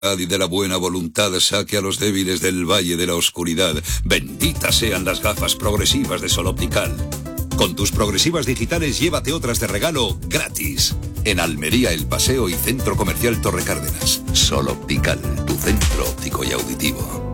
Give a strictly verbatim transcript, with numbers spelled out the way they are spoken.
y de la buena voluntad saque a los débiles del valle de la oscuridad. Benditas sean las gafas progresivas de Sol Optical. Con tus progresivas digitales llévate otras de regalo gratis. En Almería, El Paseo y Centro Comercial Torre Cárdenas. Sol Optical, tu centro óptico y auditivo.